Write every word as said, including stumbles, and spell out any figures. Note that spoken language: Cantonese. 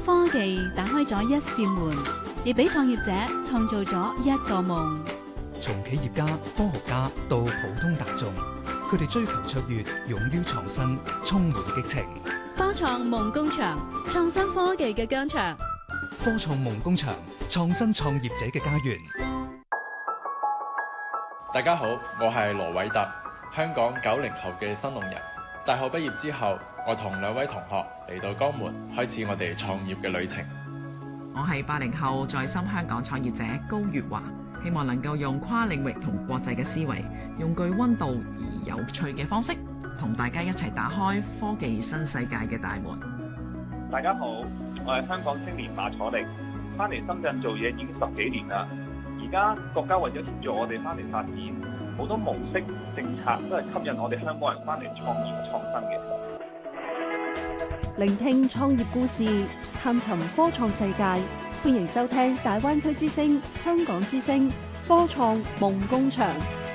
科技打開咗一扇門，亦俾創業者創造咗一個夢。 從企業家、科學家到普通大眾，佢哋追求卓越，勇於創新，充滿激情。 科創夢工場，創新科技嘅疆場。 科創夢工場，創新創業者嘅家園。 大家好，我係羅偉特，香港九零後嘅新農人。大學畢業之後，我同兩位同學嚟到江門，開始我哋創業嘅旅程。 我係八零後在深香港創業者高月華，希望能夠用跨領域同國際嘅思維，用具溫度而有趣嘅方式，同大家一齊打開科技新世界嘅大門。 大家好，我係香港青年馬楚力，翻嚟深圳做嘢已經十幾年啦。而家國家為咗協助我哋翻嚟發展，好多模式政策都係吸引我哋香港人翻嚟創業創新嘅。 聆聽創業故事，探尋科創世界，歡迎收聽大灣區之聲、香港之聲科創夢工場。